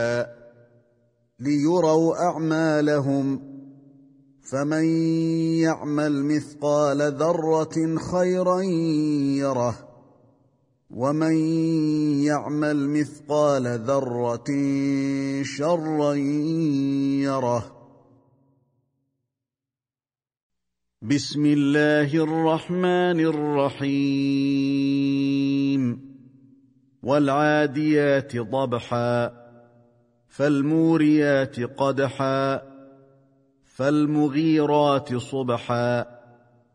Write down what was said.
ليروا أعمالهم فمن يعمل مثقال ذرة خيرا يره ومن يعمل مثقال ذرة شرا يره. بسم الله الرحمن الرحيم. والعاديات ضبحا فالموريات قدحا فالمغيرات صبحا